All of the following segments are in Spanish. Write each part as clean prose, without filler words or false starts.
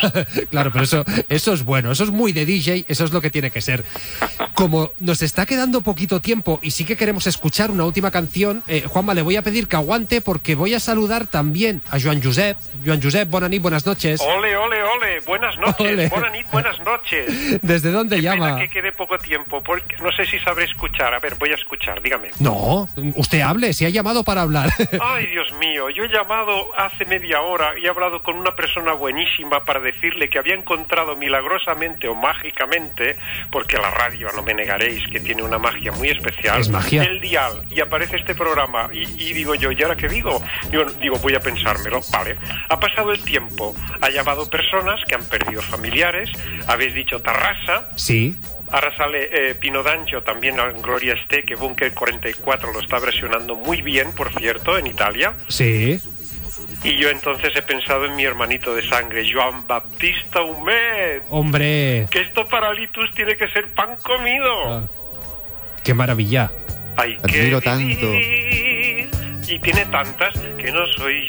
Claro, pero eso es bueno, eso es muy de DJ, eso es lo que tiene que ser. Como nos está quedando poquito tiempo y sí que queremos escuchar una última canción, Juanma, le voy a pedir que aguante porque voy a saludar también a Joan Josep. Joan Josep, bona nit, buenas noches. Ole, ole, ole, buenas noches, Ole. Bona nit, buenas noches. ¿Desde dónde Qué llama? pena que quede poco tiempo, porque no sé si sabré escuchar. A ver, voy a escuchar, dígame. No, usted hable, si ha llamado para hablar. Ay, Dios mío, yo he llamado hace media hora y he hablado con una persona buenísima para decirle que había encontrado milagrosamente o mágicamente, porque la radio, no me negaréis, que tiene una magia muy especial. Es magia. El dial, y aparece este programa, y digo yo, ¿y ahora qué digo? Digo, voy a pensármelo, vale. Ha pasado el tiempo, ha llamado personas que han perdido familiares, habéis dicho Tarrasa. Sí. Ahora sale Pino D'Angio, también en Gloria esté, que Bunker 44 lo está versionando muy bien, por cierto, en Italia. Sí. Y yo entonces he pensado en mi hermanito de sangre, Joan Baptista Humet. Hombre. Que esto para Litus tiene que ser pan comido. Qué maravilla. Hay que Admiro tanto. vivir. Y tiene tantas que no soy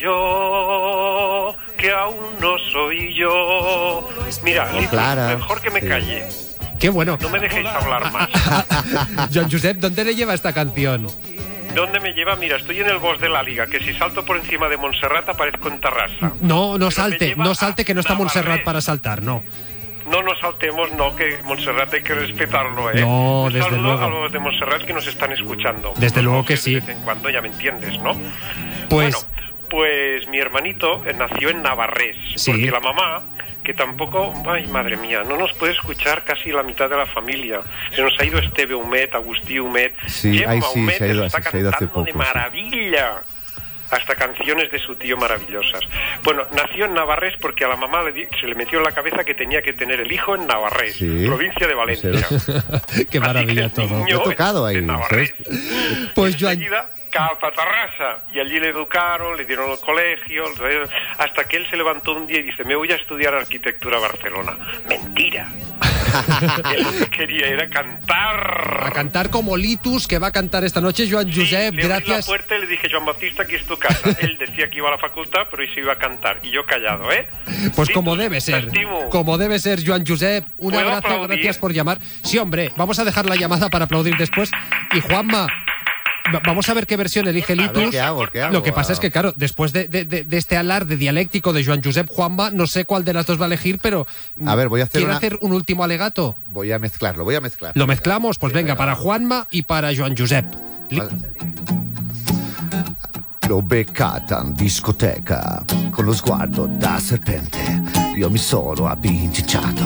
yo, que aún no soy yo. Mira, Litus, Clara, mejor que me sí. calle. Qué bueno. No me dejéis hablar más. Joan Josep, ¿dónde le lleva esta canción? ¿Dónde me lleva? Mira, estoy en el bosque de la Liga, que si salto por encima de Montserrat aparezco en Tarrasa. No me salte, lleva no salte, que no está a Montserrat Navarrés. para saltar, no. No nos saltemos, no, que Montserrat hay que respetarlo, ¿eh? No, Un desde saludo luego. a los de Montserrat que nos están escuchando. Desde Los luego que voces sí. De vez en cuando, ya me entiendes, ¿no? Pues- Bueno, pues mi hermanito nació en Navarrés, Sí. porque la mamá, que tampoco, ay madre mía, no nos puede escuchar casi la mitad de la familia. Se nos ha ido Esteve Humet, Agustí Humet, Sí, Gemma ay, sí, Humet se ha ido lo está así, se ha ido hace cantando de poco, sí. maravilla. Hasta canciones de su tío maravillosas. Bueno, nació en Navarrés porque a la mamá se le metió en la cabeza que tenía que tener el hijo en Navarrés, Sí. provincia de Valencia. Qué maravilla Así que el todo. niño He tocado es de ahí, Navarrés. Pues Joan, Enseguida, capa Tarrasa, y allí le educaron, le dieron el colegio, hasta que él se levantó un día y dice, me voy a estudiar arquitectura a Barcelona. Mentira. Él lo que quería era cantar. a cantar como Litus, que va a cantar esta noche Joan Josep, le abrí gracias. la puerta y le dije, Joan Baptista, aquí es tu casa. Él decía que iba a la facultad, pero hoy se iba a cantar. Y yo callado, ¿eh? Pues Litus, como debe te ser, estimo. como debe ser, Joan Josep, un ¿Puedo abrazo, aplaudir? gracias por llamar. Sí, hombre, vamos a dejar la llamada para aplaudir después. Y Juanma, vamos a ver qué versión elige Litus. ¿Qué hago? Lo que pasa es que, claro, después de este alarde dialéctico de Joan Josep, Juanma, no sé cuál de las dos va a elegir, pero A ver, voy a hacer ¿quiere una- hacer un último alegato? Voy a mezclarlo. ¿Lo mezclamos? Pues venga, para Juanma y para Joan Josep. Vale. L'ho beccata in discoteca con lo sguardo da serpente. Io mi sono abbincicciato.